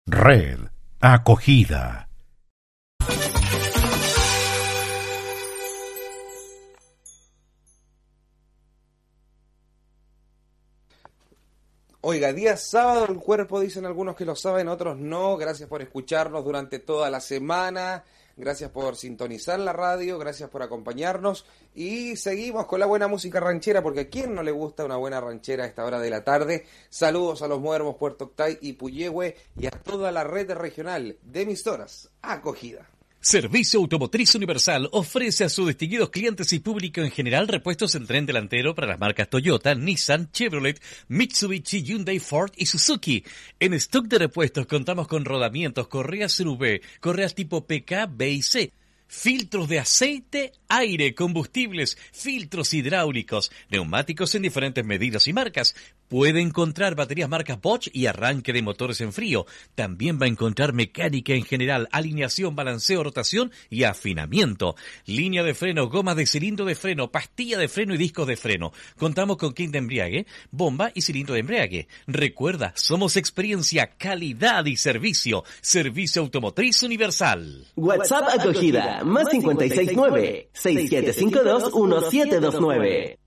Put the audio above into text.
Red Acogida. Oiga, día sábado el cuerpo, dicen algunos que lo saben, otros no. Gracias por escucharnos durante toda la semana. Gracias por sintonizar la radio, gracias por acompañarnos. Y seguimos con la buena música ranchera, porque ¿a quién no le gusta una buena ranchera a esta hora de la tarde? Saludos a los Muermos, Puerto Octay y Puyehue y a toda la red regional de emisoras Acogida. Servicio Automotriz Universal ofrece a sus distinguidos clientes y público en general repuestos en tren delantero para las marcas Toyota, Nissan, Chevrolet, Mitsubishi, Hyundai, Ford y Suzuki. En stock de repuestos contamos con rodamientos, correas CRV, correas tipo PK, B y C, filtros de aceite, aire, combustibles, filtros hidráulicos, neumáticos en diferentes medidas y marcas. Puede encontrar baterías marcas Bosch y arranque de motores en frío. También va a encontrar mecánica en general, alineación, balanceo, rotación y afinamiento. Línea de freno, goma de cilindro de freno, pastilla de freno y discos de freno. Contamos con kit de embriague, bomba y cilindro de embriague. Recuerda, somos experiencia, calidad y servicio. Servicio Automotriz Universal. WhatsApp Acogida, más 569-6752-1729.